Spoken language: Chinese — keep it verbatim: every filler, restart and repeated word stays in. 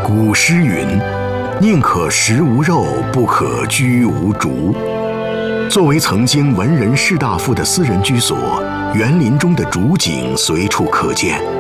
古诗云：“宁可食无肉，不可居无竹。”作为曾经文人士大夫的私人居所，园林中的竹景随处可见。